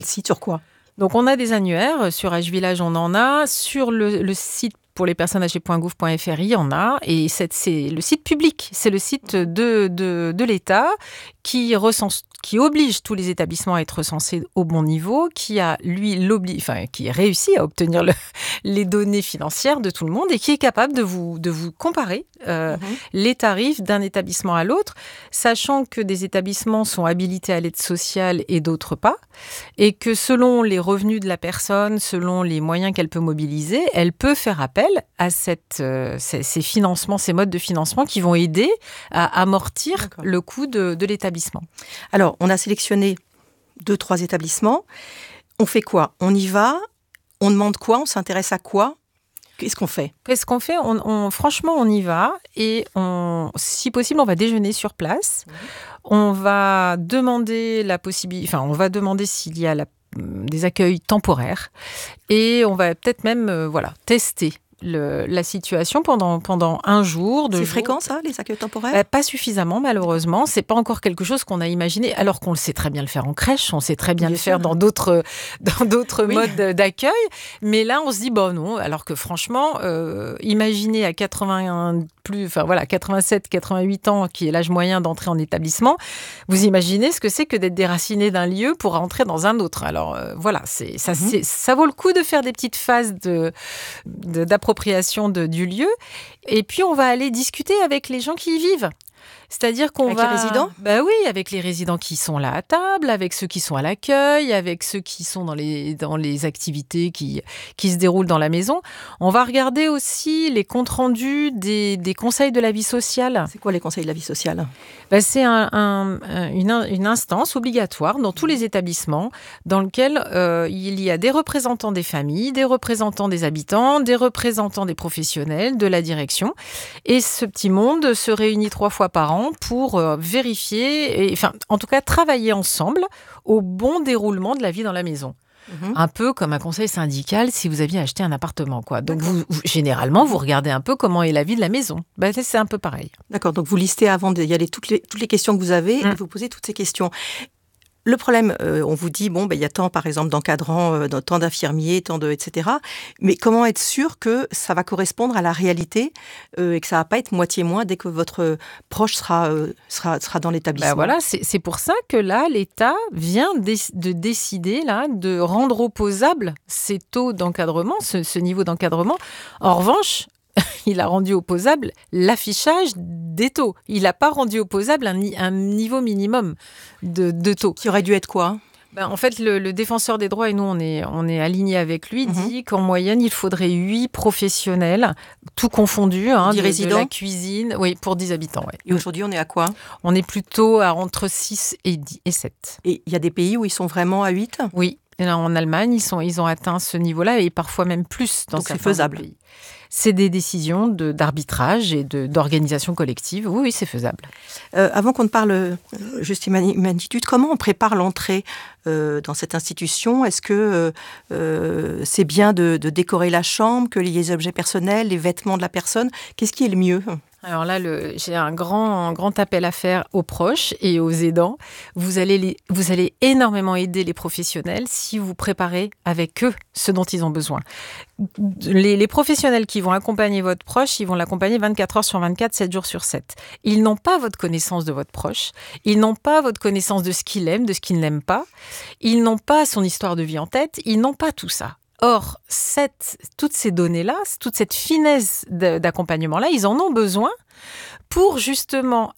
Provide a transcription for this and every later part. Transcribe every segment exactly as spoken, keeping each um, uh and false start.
Site sur quoi? Donc, on a des annuaires. Sur H Village, on en a. Sur le, le site pour les personnes âgées point gouv point f r, il y en a. Et c'est, c'est le site public. C'est le site de, de, de l'État qui recense, qui oblige tous les établissements à être recensés au bon niveau, qui a, lui, l'obli- enfin, qui réussit à obtenir le, les données financières de tout le monde et qui est capable de vous, de vous comparer euh, mmh. les tarifs d'un établissement à l'autre, sachant que des établissements sont habilités à l'aide sociale et d'autres pas, et que selon les revenus de la personne, selon les moyens qu'elle peut mobiliser, elle peut faire appel à cette, euh, ces, ces financements, ces modes de financement qui vont aider à amortir D'accord. le coût de, de l'établissement. Alors, on a sélectionné deux, trois établissements. On fait quoi? On y va? On demande quoi? On s'intéresse à quoi? Qu'est-ce qu'on fait? Qu'est-ce qu'on fait? on, on, Franchement, on y va et on, si possible, on va déjeuner sur place. Mmh. On va demander la possibilité, enfin, on va demander s'il y a la, des accueils temporaires et on va peut-être même, euh, voilà, tester. Le, la situation pendant, pendant un jour. Deux c'est jours. Fréquent ça, les accueils temporaires? euh, Pas suffisamment malheureusement. C'est pas encore quelque chose qu'on a imaginé, alors qu'on le sait très bien le faire en crèche, on sait très bien, bien le sûr. faire dans d'autres, dans d'autres oui. modes d'accueil. Mais là, on se dit, bon non, alors que franchement, euh, imaginez à quatre-vingts, plus, enfin, voilà, quatre-vingt-sept, quatre-vingt-huit ans, qui est l'âge moyen d'entrer en établissement, vous imaginez ce que c'est que d'être déraciné d'un lieu pour entrer dans un autre. Alors euh, voilà, c'est, ça, mm-hmm. c'est, ça vaut le coup de faire des petites phases de, de, d'appropriation De, du lieu. Et puis, on va aller discuter avec les gens qui y vivent. C'est-à-dire qu'on avec va... Avec les résidents? Ben oui, avec les résidents qui sont là à table, avec ceux qui sont à l'accueil, avec ceux qui sont dans les, dans les activités qui, qui se déroulent dans la maison. On va regarder aussi les comptes rendus des, des conseils de la vie sociale. C'est quoi les conseils de la vie sociale? Ben, c'est un, un, une, une instance obligatoire dans tous les établissements dans lequel euh, il y a des représentants des familles, des représentants des habitants, des représentants des professionnels, de la direction. Et ce petit monde se réunit trois fois par an pour euh, vérifier, et, enfin, en tout cas, travailler ensemble au bon déroulement de la vie dans la maison. Mmh. Un peu comme un conseil syndical si vous aviez acheté un appartement, quoi. Donc, vous, vous, généralement, vous regardez un peu comment est la vie de la maison. Ben, c'est un peu pareil. D'accord, donc vous listez avant d'y aller toutes les, toutes les questions que vous avez, mmh. et vous posez toutes ces questions. Le problème, euh, on vous dit, bon, ben, il y a tant, par exemple, d'encadrants, euh, tant d'infirmiers, tant de, et cetera. Mais comment être sûr que ça va correspondre à la réalité euh, et que ça va pas être moitié moins dès que votre proche sera, euh, sera, sera dans l'établissement? Ben voilà, c'est, c'est pour ça que là, l'État vient de, de décider là, de rendre opposable ces taux d'encadrement, ce, ce niveau d'encadrement. En revanche, il a rendu opposable l'affichage des taux. Il n'a pas rendu opposable un, un niveau minimum de, de taux. Qui aurait dû être quoi? Ben, en fait, le, le défenseur des droits, et nous, on est, on est alignés avec lui, mmh. dit qu'en moyenne, il faudrait huit professionnels, tout confondu, hein, de, de la cuisine, oui, pour dix habitants. Ouais. Et aujourd'hui, on est à quoi? On est plutôt à entre six et, dix, et sept. Et il y a des pays où ils sont vraiment à huit? Oui. Et là, en Allemagne, ils, sont, ils ont atteint ce niveau-là et parfois même plus dans Donc certains c'est faisable. pays. C'est des décisions de, d'arbitrage et de, d'organisation collective. Oui, oui, c'est faisable. Euh, avant qu'on ne parle euh, juste humanitude, comment on prépare l'entrée euh, dans cette institution? Est-ce que euh, c'est bien de, de décorer la chambre, que les objets personnels, les vêtements de la personne? Qu'est-ce qui est le mieux? Alors là, le, j'ai un grand, un grand appel à faire aux proches et aux aidants. Vous allez, les, vous allez énormément aider les professionnels si vous préparez avec eux ce dont ils ont besoin. Les, les professionnels qui vont accompagner votre proche, ils vont l'accompagner vingt-quatre heures sur vingt-quatre, sept jours sur sept. Ils n'ont pas votre connaissance de votre proche. Ils n'ont pas votre connaissance de ce qu'il aime, de ce qu'il n'aime pas. Ils n'ont pas son histoire de vie en tête. Ils n'ont pas tout ça. Or, cette, toutes ces données-là, toute cette finesse d'accompagnement-là, ils en ont besoin pour justement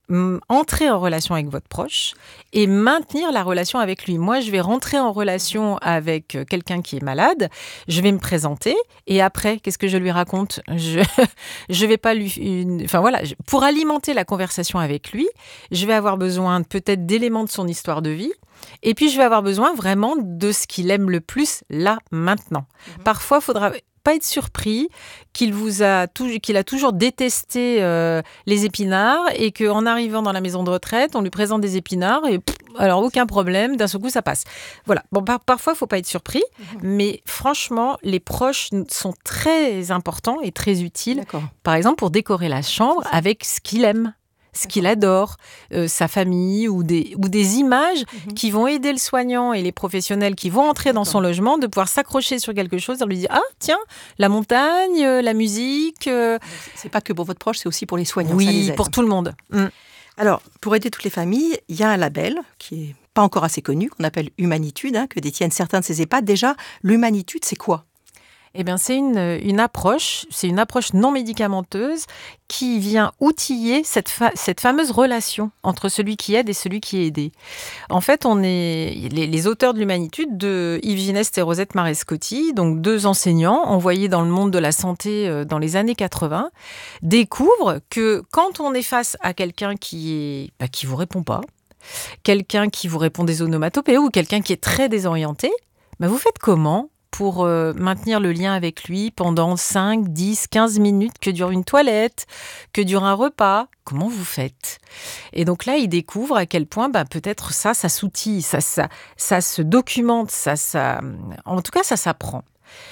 entrer en relation avec votre proche et maintenir la relation avec lui. Moi, je vais rentrer en relation avec quelqu'un qui est malade, je vais me présenter et après, qu'est-ce que je lui raconte? Je je vais pas lui... Une, enfin voilà, pour alimenter la conversation avec lui, je vais avoir besoin peut-être d'éléments de son histoire de vie. Et puis, je vais avoir besoin vraiment de ce qu'il aime le plus, là, maintenant. Mmh. Parfois, il faudra pas être surpris qu'il vous a, tout, qu'il a toujours détesté euh, les épinards et qu'en arrivant dans la maison de retraite, on lui présente des épinards et pff, alors aucun problème, d'un seul coup, ça passe. Voilà. Bon, par, parfois, il ne faut pas être surpris, mmh. mais franchement, les proches sont très importants et très utiles. D'accord. Par exemple, pour décorer la chambre avec ce qu'il aime. ce qu'il adore, euh, sa famille ou des, ou des images mmh. qui vont aider le soignant et les professionnels qui vont entrer D'accord. dans son logement de pouvoir s'accrocher sur quelque chose et lui dire « Ah, tiens, la montagne, euh, la musique… Euh... » C'est pas que pour votre proche, c'est aussi pour les soignants. Oui, ça les aide. Pour tout le monde. Mmh. Alors, pour aider toutes les familles, il y a un label qui est pas encore assez connu, qu'on appelle Humanitude, hein, que détiennent certains de ces EHPAD. Déjà, l'Humanitude, c'est quoi ? Eh bien, c'est une, une approche, c'est une approche non médicamenteuse qui vient outiller cette, fa- cette fameuse relation entre celui qui aide et celui qui est aidé. En fait, on est les, les auteurs de l'Humanitude, de Yves Gineste et Rosette Marescotti, donc deux enseignants envoyés dans le monde de la santé dans les années quatre-vingts, découvrent que quand on est face à quelqu'un qui est, bah, qui vous répond pas, quelqu'un qui vous répond des onomatopées ou quelqu'un qui est très désorienté, bah, vous faites comment pour euh, maintenir le lien avec lui pendant cinq, dix, quinze minutes que dure une toilette, que dure un repas. Comment vous faites ? Et donc là, il découvre à quel point bah, peut-être ça, ça s'outille, ça, ça, ça se documente, ça, ça, en tout cas, ça s'apprend.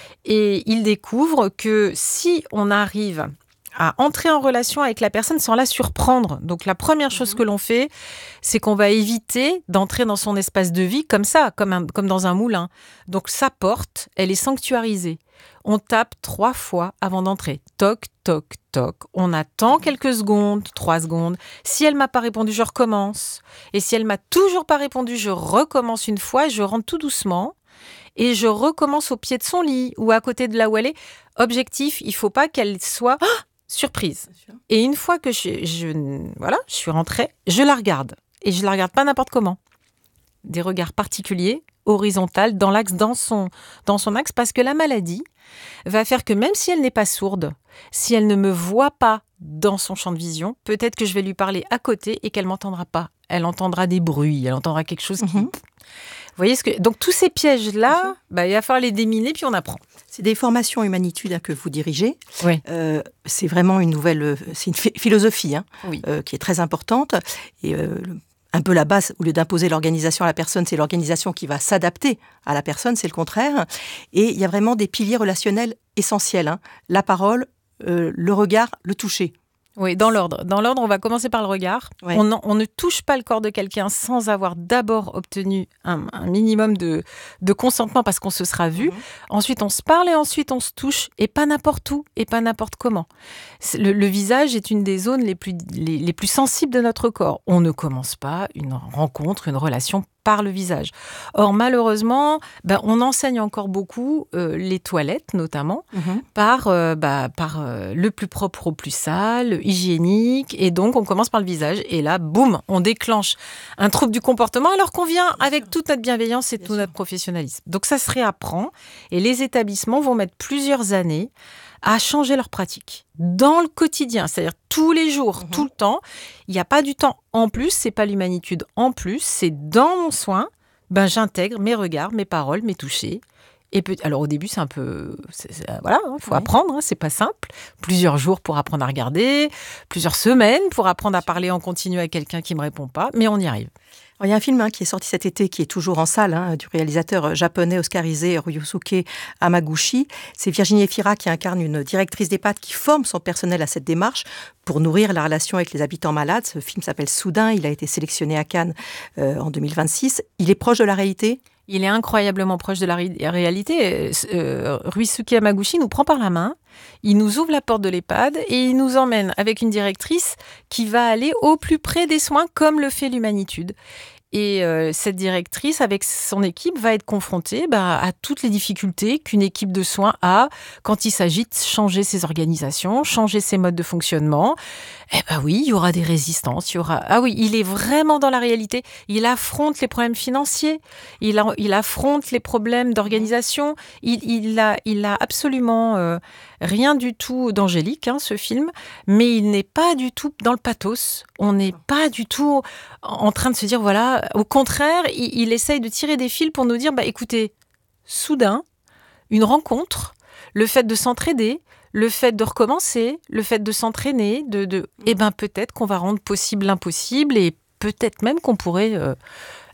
Et il découvre que si on arrive à entrer en relation avec la personne sans la surprendre. Donc, la première chose mmh. que l'on fait, c'est qu'on va éviter d'entrer dans son espace de vie comme ça, comme, un, comme dans un moulin. Donc, sa porte, elle est sanctuarisée. On tape trois fois avant d'entrer. Toc, toc, toc. On attend quelques secondes, trois secondes. Si elle m'a pas répondu, je recommence. Et si elle m'a toujours pas répondu, je recommence une fois et je rentre tout doucement. Et je recommence au pied de son lit ou à côté de là où elle est. Objectif, il faut pas qu'elle soit... Ah surprise. Et une fois que je, je, voilà, je suis rentrée, je la regarde. Et je la regarde pas n'importe comment. Des regards particuliers, horizontaux, dans l'axe, dans son, dans son axe, parce que la maladie va faire que même si elle n'est pas sourde, si elle ne me voit pas dans son champ de vision, peut-être que je vais lui parler à côté et qu'elle m'entendra pas. Elle entendra des bruits, elle entendra quelque chose qui... Mmh. Vous voyez ce que... Donc, tous ces pièges-là, bah, il va falloir les déminer, puis on apprend. C'est des formations Humanitude hein, que vous dirigez. Oui. Euh, c'est vraiment une nouvelle... C'est une ph- philosophie hein, oui. euh, qui est très importante. Et euh, un peu la base, au lieu d'imposer l'organisation à la personne, c'est l'organisation qui va s'adapter à la personne, c'est le contraire. Et il y a vraiment des piliers relationnels essentiels. Hein. La parole, euh, le regard, le toucher. Oui, dans l'ordre. Dans l'ordre, on va commencer par le regard. Ouais. On, en, on ne touche pas le corps de quelqu'un sans avoir d'abord obtenu un, un minimum de, de consentement parce qu'on se sera vu. Mmh. Ensuite, on se parle et ensuite, on se touche. Et pas n'importe où et pas n'importe comment. Le, le visage est une des zones les plus, les, les plus sensibles de notre corps. On ne commence pas une rencontre, une relation par le visage. Or, malheureusement, ben, on enseigne encore beaucoup euh, les toilettes, notamment, mmh. par, euh, bah, par euh, le plus propre au plus sale, hygiénique, et donc on commence par le visage, et là, boum, on déclenche un trouble du comportement, alors qu'on vient Bien avec sûr. toute notre bienveillance et Bien tout sûr. notre professionnalisme. Donc ça se réapprend, et les établissements vont mettre plusieurs années à changer leur pratique dans le quotidien, c'est-à-dire tous les jours, mmh. tout le temps. Il n'y a pas du temps en plus, c'est pas l'humanitude en plus, c'est dans mon soin, ben j'intègre mes regards, mes paroles, mes touchés. Et peut... Alors au début, c'est un peu... C'est, c'est, voilà, il hein, faut oui. apprendre, hein, c'est pas simple. Plusieurs jours pour apprendre à regarder, plusieurs semaines pour apprendre à parler en continu à quelqu'un qui ne me répond pas, mais on y arrive. Alors, il y a un film hein, qui est sorti cet été, qui est toujours en salle, hein, du réalisateur japonais oscarisé Ryusuke Hamaguchi. C'est Virginie Efira qui incarne une directrice d'EHPAD qui forme son personnel à cette démarche pour nourrir la relation avec les habitants malades. Ce film s'appelle Soudain, il a été sélectionné à Cannes euh, en deux mille vingt-six. Il est proche de la réalité ? Il est incroyablement proche de la ré- réalité. Euh, Ryusuke Hamaguchi nous prend par la main, il nous ouvre la porte de l'EHPAD et il nous emmène avec une directrice qui va aller au plus près des soins comme le fait l'Humanitude. Et euh, cette directrice, avec son équipe, va être confrontée bah, à toutes les difficultés qu'une équipe de soins a quand il s'agit de changer ses organisations, changer ses modes de fonctionnement. Eh ben oui, il y aura des résistances. Il y aura... Ah oui, il est vraiment dans la réalité. Il affronte les problèmes financiers. Il, a... il affronte les problèmes d'organisation. Il, il, a... il a absolument euh, rien du tout d'angélique, hein, ce film. Mais il n'est pas du tout dans le pathos. On n'est pas du tout en train de se dire, voilà... Au contraire, il, il essaye de tirer des fils pour nous dire, bah, écoutez, soudain, une rencontre, le fait de s'entraider, le fait de recommencer, le fait de s'entraîner, de, de, eh ben, peut-être qu'on va rendre possible l'impossible et peut-être même qu'on pourrait euh,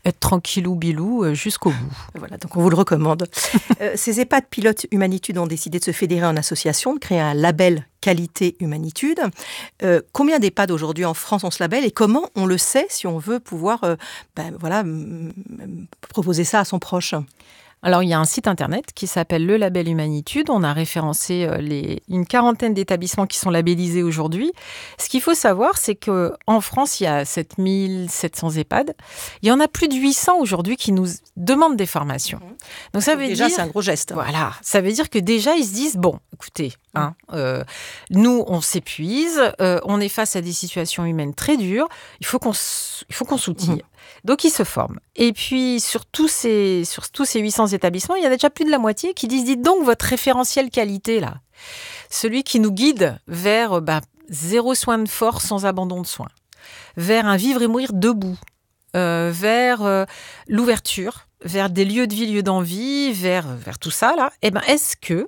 être tranquillou bilou jusqu'au bout. Voilà, donc on vous le recommande. euh, ces EHPAD pilotes Humanitude ont décidé de se fédérer en association, de créer un label qualité Humanitude. Euh, combien d'EHPAD aujourd'hui en France ont ce label et comment on le sait si on veut pouvoir euh, ben, voilà, m- m- proposer ça à son proche ? Alors, il y a un site internet qui s'appelle Le Label Humanitude. On a référencé les, une quarantaine d'établissements qui sont labellisés aujourd'hui. Ce qu'il faut savoir, c'est qu'en France, il y a sept mille sept cents EHPAD. Il y en a plus de huit cents aujourd'hui qui nous demandent des formations. Donc, ça Donc veut déjà, dire... c'est un gros geste. Voilà. Ça veut dire que déjà, ils se disent, bon, écoutez, hein, euh, nous, on s'épuise, euh, on est face à des situations humaines très dures, il faut qu'on, il faut qu'on s'outille. Mmh. Donc, ils se forment. Et puis, sur tous, ces, sur tous ces huit cents établissements, il y en a déjà plus de la moitié qui disent, dites donc, votre référentiel qualité, là, celui qui nous guide vers bah, zéro soin de force sans abandon de soins, vers un vivre et mourir debout, euh, vers euh, l'ouverture, vers des lieux de vie, lieux d'envie, vers, vers tout ça, là, eh ben, est-ce que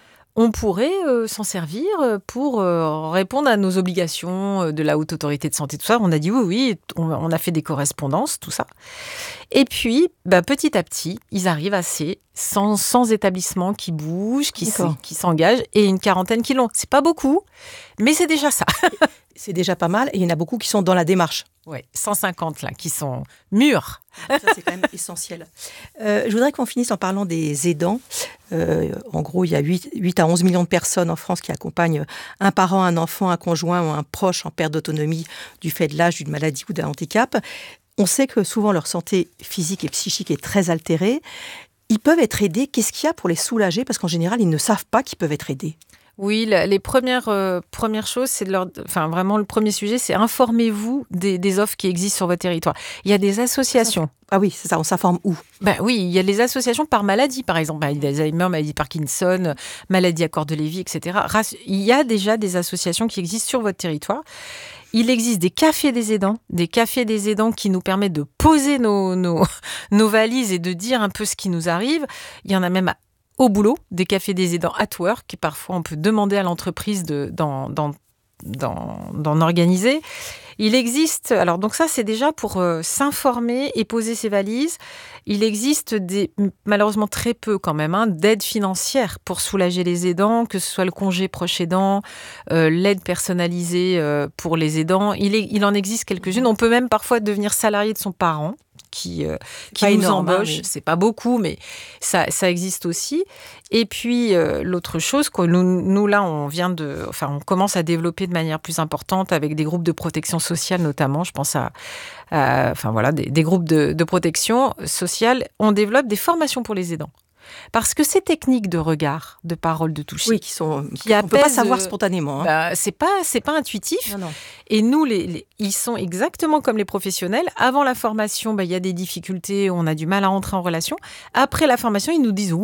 on pourrait euh, s'en servir pour euh, répondre à nos obligations euh, de la Haute Autorité de Santé, tout ça. On a dit oui, oui, on, on a fait des correspondances, tout ça. Et puis, bah, petit à petit, ils arrivent à ces cent, cent établissements qui bougent, qui, qui s'engagent, et une quarantaine qui l'ont. C'est pas beaucoup, mais c'est déjà ça. C'est déjà pas mal, et il y en a beaucoup qui sont dans la démarche. Oui, cent cinquante là, qui sont mûrs. Ça, c'est quand même essentiel. Euh, je voudrais qu'on finisse en parlant des aidants. Euh, en gros, il y a huit à onze millions de personnes en France qui accompagnent un parent, un enfant, un conjoint ou un proche en perte d'autonomie du fait de l'âge, d'une maladie ou d'un handicap. On sait que souvent leur santé physique et psychique est très altérée. Ils peuvent être aidés. Qu'est-ce qu'il y a pour les soulager ? Parce qu'en général, ils ne savent pas qu'ils peuvent être aidés. Oui, les premières, euh, premières choses, c'est de leur, enfin vraiment le premier sujet, c'est informez-vous des, des offres qui existent sur votre territoire. Il y a des associations. Ah oui, c'est ça, on s'informe où ? Ben oui, il y a les associations par maladie, par exemple, maladie d'Alzheimer, maladie de Parkinson, maladie à corps de Lévy, et cetera. Il y a déjà des associations qui existent sur votre territoire. Il existe des cafés des aidants, des cafés des aidants qui nous permettent de poser nos, nos, nos valises et de dire un peu ce qui nous arrive. Il y en a même à au boulot, des cafés des aidants at work, et parfois on peut demander à l'entreprise de, d'en, d'en, d'en, d'en organiser. Il existe, alors donc ça c'est déjà pour euh, s'informer et poser ses valises. Il existe des, malheureusement très peu quand même, hein, d'aide financière pour soulager les aidants, que ce soit le congé proche aidant, euh, l'aide personnalisée euh, pour les aidants. Il, est, il en existe quelques-unes. On peut même parfois devenir salarié de son parent qui, euh, qui nous énorme, embauche. Hein, mais... C'est pas beaucoup, mais ça, ça existe aussi. Et puis, euh, l'autre chose, que nous, nous, là, on vient de... Enfin, on commence à développer de manière plus importante avec des groupes de protection sociale, notamment. Je pense à... à enfin, voilà, des, des groupes de, de protection sociale. On développe des formations pour les aidants. Parce que ces techniques de regard, de parole, de toucher, oui, qui sont, qui on ne peut pas savoir euh, spontanément. Hein. Bah, c'est pas, c'est pas intuitif. Non, non. Et nous, les, les, ils sont exactement comme les professionnels. Avant la formation, bah, y a des difficultés, on a du mal à entrer en relation. Après la formation, ils nous disent « Waouh !»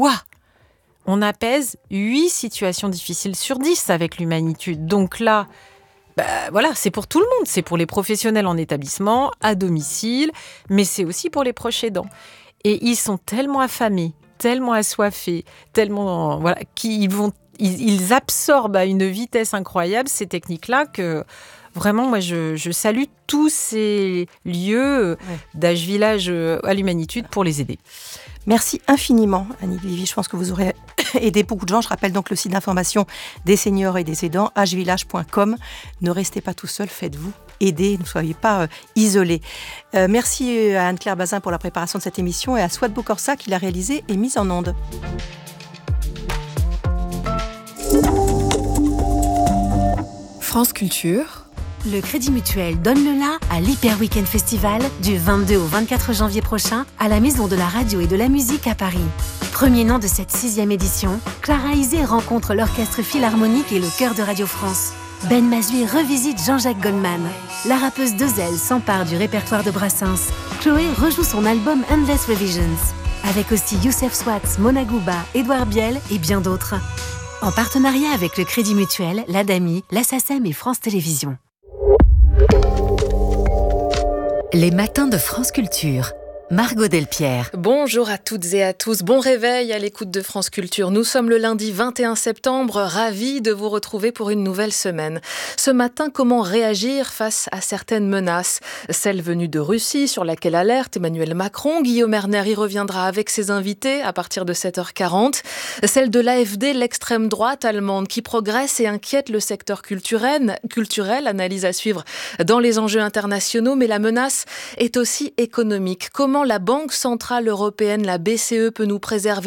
On apaise huit situations difficiles sur dix avec l'Humanitude. Donc là, bah, voilà, c'est pour tout le monde. C'est pour les professionnels en établissement, à domicile, mais c'est aussi pour les proches aidants. Et ils sont tellement affamés, tellement assoiffés, tellement voilà, qu'ils vont, ils, ils absorbent à une vitesse incroyable ces techniques-là que vraiment, moi, je, je salue tous ces lieux ouais. d'Âge Village à l'Humanitude pour les aider. Merci infiniment, Annick Vivy. Je pense que vous aurez aidé beaucoup de gens. Je rappelle donc le site d'information des seniors et des aidants, âge village point com. Ne restez pas tout seul, faites-vous aider, ne soyez pas euh, isolés. Euh, merci à Anne-Claire Bazin pour la préparation de cette émission et à Swat Bokorsa qui l'a réalisée et mise en onde. France Culture. Le Crédit Mutuel donne le la à l'Hyper Weekend Festival du vingt-deux au vingt-quatre janvier prochain à la Maison de la Radio et de la Musique à Paris. Premier nom de cette sixième édition, Clara Isé rencontre l'Orchestre Philharmonique et le Chœur de Radio France. Ben Mazui revisite Jean-Jacques Goldman. La rappeuse Dezel s'empare du répertoire de Brassens. Chloé rejoue son album Endless Revisions. Avec aussi Youssef Swatz, Mona Gouba, Édouard Biel et bien d'autres. En partenariat avec le Crédit Mutuel, l'Adami, la SACEM et France Télévisions. Les matins de France Culture. Margot Delpierre. Bonjour à toutes et à tous, bon réveil à l'écoute de France Culture. Nous sommes le lundi vingt et un septembre, ravis de vous retrouver pour une nouvelle semaine. Ce matin, comment réagir face à certaines menaces ? Celle venue de Russie, sur laquelle alerte Emmanuel Macron. Guillaume Erner y reviendra avec ses invités à partir de sept heures quarante. Celle de l'A F D, l'extrême droite allemande, qui progresse et inquiète le secteur culturel. culturel, analyse à suivre dans les enjeux internationaux, mais la menace est aussi économique. Comment la Banque centrale européenne, la B C E, peut nous préserver